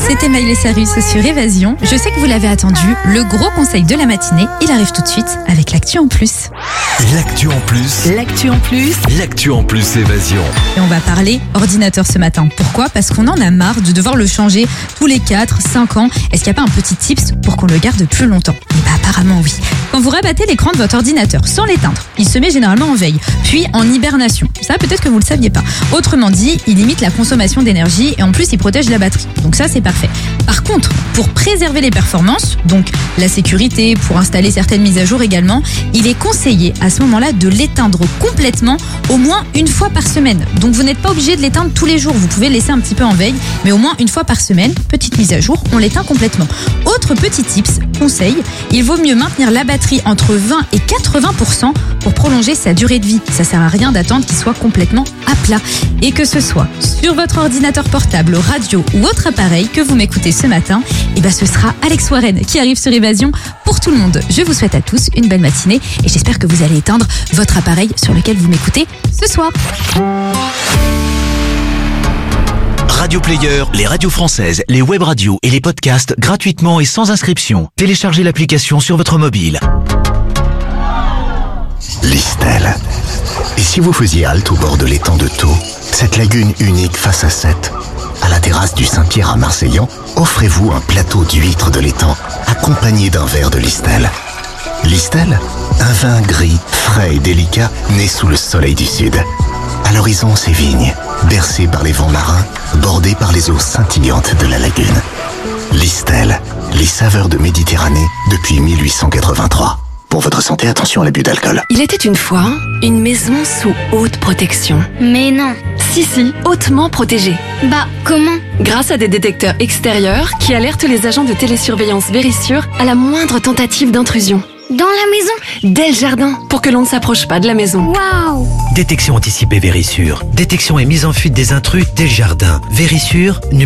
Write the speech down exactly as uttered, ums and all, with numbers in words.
C'était Miley Cyrus sur Évasion. Je sais que vous l'avez attendu. Le gros conseil de la matinée, il arrive tout de suite avec l'actu en plus. L'actu en plus. L'actu en plus. L'actu en plus Évasion. Et on va parler ordinateur ce matin. Pourquoi ? Parce qu'on en a marre de devoir le changer tous les quatre, cinq ans. Est-ce qu'il n'y a pas un petit tips pour qu'on le garde plus longtemps ? Eh bien, apparemment oui. Quand vous rabattez l'écran de votre ordinateur sans l'éteindre, il se met généralement en veille, puis en hibernation. Ça, peut-être que vous ne le saviez pas. Autrement dit, il limite la consommation d'énergie et en plus, il protège la batterie. Donc ça, c'est parfait. Par contre, pour préserver les performances, donc la sécurité, pour installer certaines mises à jour également, il est conseillé à ce moment-là de l'éteindre complètement au moins une fois par semaine. Donc vous n'êtes pas obligé de l'éteindre tous les jours, vous pouvez le laisser un petit peu en veille, mais au moins une fois par semaine, petite mise à jour, on l'éteint complètement. Autre petit tips, conseil, il vaut mieux maintenir la batterie entre vingt et quatre-vingts pour cent pour prolonger sa durée de vie. Ça sert à rien d'attendre qu'il soit complètement à plat. Et que ce soit sur votre ordinateur portable, radio ou autre appareil que vous m'écoutez ce matin, et ben ce sera Alex Warren qui arrive sur Évasion pour tout le monde. Je vous souhaite à tous une belle matinée et j'espère que vous allez éteindre votre appareil sur lequel vous m'écoutez ce soir. Radio Player, les radios françaises, les web radios et les podcasts gratuitement et sans inscription. Téléchargez l'application sur votre mobile. Listel. Et si vous faisiez halte au bord de l'étang de Thau, cette lagune unique face à Sète, à la terrasse du Saint-Pierre à Marseillan, offrez-vous un plateau d'huîtres de l'étang, accompagné d'un verre de Listel. Listel, un vin gris, frais et délicat, né sous le soleil du sud. À l'horizon, ces vignes, bercées par les vents marins, bordées par les eaux scintillantes de la lagune. Listel, les saveurs de Méditerranée depuis mille huit cent quatre-vingt-trois. Pour votre santé, attention à l'abus d'alcool. Il était une fois une maison sous haute protection. Mais non. Si, si, hautement protégée. Bah, comment ? Grâce à des détecteurs extérieurs qui alertent les agents de télésurveillance Vérissure à la moindre tentative d'intrusion. Dans la maison ? Dès le jardin, pour que l'on ne s'approche pas de la maison. Waouh ! Détection anticipée Vérissure. Détection et mise en fuite des intrus dès le jardin. Vérissure,